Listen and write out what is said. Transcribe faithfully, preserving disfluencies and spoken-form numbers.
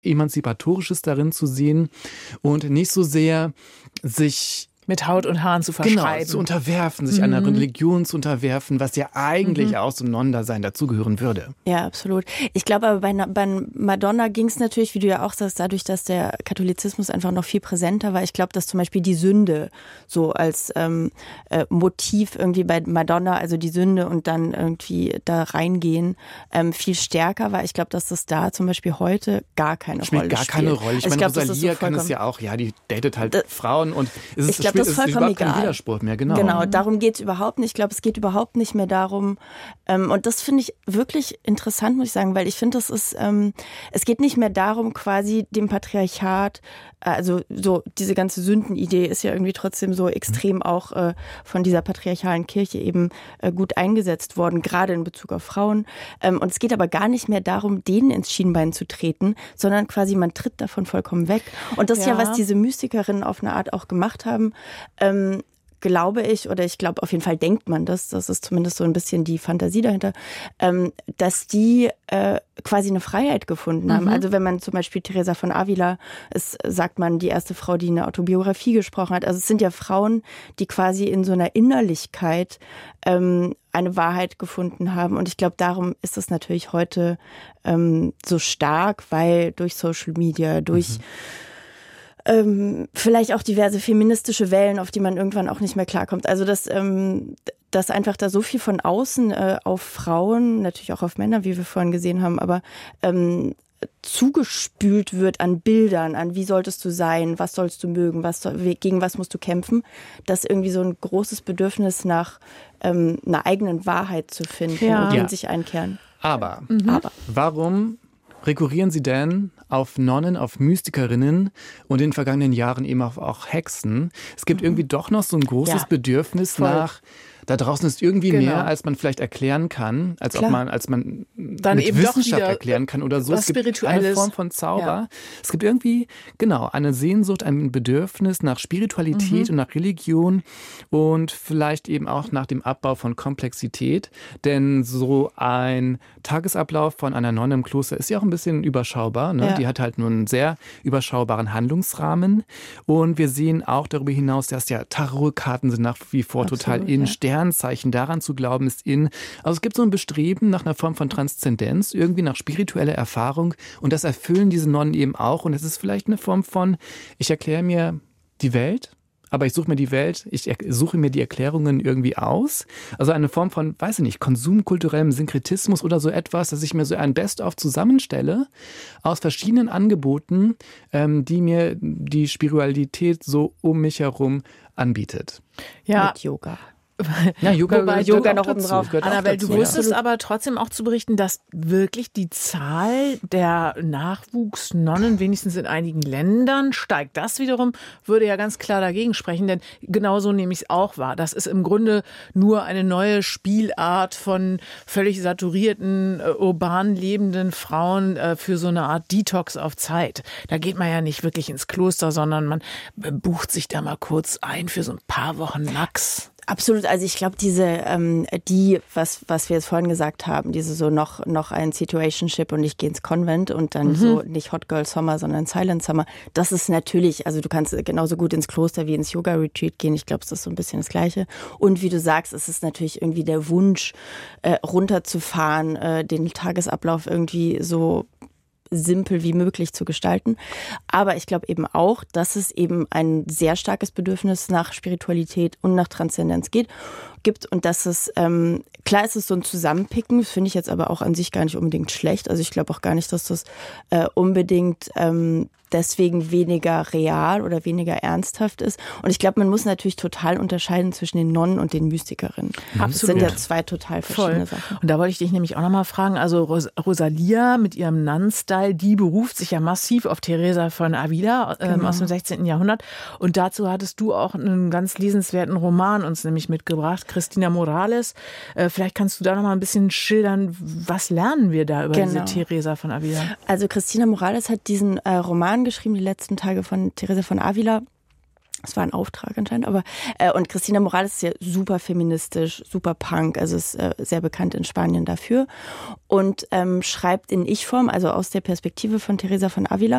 Emanzipatorisches darin zu sehen und nicht so sehr sich mit Haut und Haaren zu verschreiben. Genau, zu unterwerfen, sich mhm. einer Religion zu unterwerfen, was ja eigentlich mhm. auch zum Nonnendasein dazugehören würde. Ja, absolut. Ich glaube aber bei, bei Madonna ging es natürlich, wie du ja auch sagst, dadurch, dass der Katholizismus einfach noch viel präsenter war. Ich glaube, dass zum Beispiel die Sünde so als ähm, äh, Motiv irgendwie bei Madonna, also die Sünde und dann irgendwie da reingehen, ähm, viel stärker war. Ich glaube, dass das da zum Beispiel heute gar keine spielt Rolle gar spielt. keine Rolle. Ich also meine, ich glaub, Rosalia so kann es ja auch, ja, die datet halt da, Frauen und es ist, ich glaub, das ist vollkommen überhaupt egal. kein Widerspruch mehr, genau. Genau, darum geht es überhaupt nicht. Ich glaube, es geht überhaupt nicht mehr darum. Ähm, und das finde ich wirklich interessant, muss ich sagen, weil ich finde, das ist, ähm, es geht nicht mehr darum, quasi dem Patriarchat, also so diese ganze Sündenidee ist ja irgendwie trotzdem so extrem mhm. auch äh, von dieser patriarchalen Kirche eben äh, gut eingesetzt worden, gerade in Bezug auf Frauen. Ähm, und es geht aber gar nicht mehr darum, denen ins Schienbein zu treten, sondern quasi man tritt davon vollkommen weg. Und das ja. ist ja, was diese Mystikerinnen auf eine Art auch gemacht haben. Ähm, glaube ich, oder ich glaube, auf jeden Fall denkt man das, das ist zumindest so ein bisschen die Fantasie dahinter, ähm, dass die äh, quasi eine Freiheit gefunden mhm. haben. Also wenn man zum Beispiel Teresa von Avila ist, sagt man, die erste Frau, die eine Autobiografie gesprochen hat. Also es sind ja Frauen, die quasi in so einer Innerlichkeit ähm, eine Wahrheit gefunden haben. Und ich glaube, darum ist das natürlich heute ähm, so stark, weil durch Social Media, durch mhm. Ähm, vielleicht auch diverse feministische Wellen, auf die man irgendwann auch nicht mehr klarkommt. Also dass, ähm, dass einfach da so viel von außen äh, auf Frauen, natürlich auch auf Männer, wie wir vorhin gesehen haben, aber ähm, zugespült wird an Bildern, an wie solltest du sein, was sollst du mögen, was soll, gegen was musst du kämpfen, dass irgendwie so ein großes Bedürfnis nach ähm, einer eigenen Wahrheit zu finden ja. und in ja. sich einkehren. Aber, mhm. aber warum rekurrieren Sie denn auf Nonnen, auf Mystikerinnen und in den vergangenen Jahren eben auch, auch Hexen? Es gibt mhm. irgendwie doch noch so ein großes ja, Bedürfnis voll. nach, da draußen ist irgendwie genau. mehr, als man vielleicht erklären kann, als Klar. ob man, als man Dann mit eben Wissenschaft doch erklären kann oder so. Was Es gibt Spirituelles. eine Form von Zauber. Ja. Es gibt irgendwie, genau, eine Sehnsucht, ein Bedürfnis nach Spiritualität Mhm. und nach Religion und vielleicht eben auch nach dem Abbau von Komplexität. Denn so ein Tagesablauf von einer Nonne im Kloster ist ja auch ein bisschen überschaubar. Ne? Ja. Die hat halt nur einen sehr überschaubaren Handlungsrahmen. Und wir sehen auch darüber hinaus, dass ja Tarotkarten sind nach wie vor Absolut, total in, ja. Sternzeichen, daran zu glauben ist in. Also es gibt so ein Bestreben nach einer Form von Transzendenz, irgendwie nach spiritueller Erfahrung. Und das erfüllen diese Nonnen eben auch. Und es ist vielleicht eine Form von, ich erkläre mir die Welt, aber ich suche mir die Welt, ich suche mir die Erklärungen irgendwie aus. Also eine Form von, weiß ich nicht, konsumkulturellem Synkretismus oder so etwas, dass ich mir so ein Best-of zusammenstelle aus verschiedenen Angeboten, ähm, die mir die Spiritualität so um mich herum anbietet. Ja. Mit Yoga. Ja, Yoga, Wobei Yoga Yoga noch oben drauf gehört. Annabelle, du wusstest ja. aber trotzdem auch zu berichten, dass wirklich die Zahl der Nachwuchsnonnen wenigstens in einigen Ländern steigt. Das wiederum würde ja ganz klar dagegen sprechen, denn genauso nehme ich es auch wahr. Das ist im Grunde nur eine neue Spielart von völlig saturierten, äh, urban lebenden Frauen äh, für so eine Art Detox auf Zeit. Da geht man ja nicht wirklich ins Kloster, sondern man bucht sich da mal kurz ein für so ein paar Wochen Lachs. Absolut, also ich glaube, diese, ähm, die, was, was wir jetzt vorhin gesagt haben, diese so noch, noch ein Situationship und ich gehe ins Konvent und dann mhm. so nicht Hot Girl Summer, sondern Silent Summer, das ist natürlich, also du kannst genauso gut ins Kloster wie ins Yoga-Retreat gehen, ich glaube, es ist so ein bisschen das Gleiche. Und wie du sagst, es ist natürlich irgendwie der Wunsch, äh, runterzufahren, äh, den Tagesablauf irgendwie so simpel wie möglich zu gestalten. Aber ich glaube eben auch, dass es eben ein sehr starkes Bedürfnis nach Spiritualität und nach Transzendenz geht, gibt und dass es, ähm, klar ist es so ein Zusammenpicken, das finde ich jetzt aber auch an sich gar nicht unbedingt schlecht. Also ich glaube auch gar nicht, dass das äh, unbedingt ähm, deswegen weniger real oder weniger ernsthaft ist. Und ich glaube, man muss natürlich total unterscheiden zwischen den Nonnen und den Mystikerinnen. Absolut. Das sind ja zwei total verschiedene Voll. Sachen. Und da wollte ich dich nämlich auch nochmal fragen, also Ros- Rosalia mit ihrem Nun-Style, die beruft sich ja massiv auf Teresa von Avila ähm, Genau. aus dem sechzehnten Jahrhundert. Und dazu hattest du auch einen ganz lesenswerten Roman uns nämlich mitgebracht, Cristina Morales. Äh, vielleicht kannst du da nochmal ein bisschen schildern, was lernen wir da über Genau. diese Teresa von Avila? Also Cristina Morales hat diesen äh, Roman geschrieben, die letzten Tage von Teresa von Avila. Das war ein Auftrag anscheinend, aber äh, und Cristina Morales ist ja super feministisch, super Punk, also ist äh, sehr bekannt in Spanien dafür und ähm, schreibt in Ich-Form, also aus der Perspektive von Teresa von Avila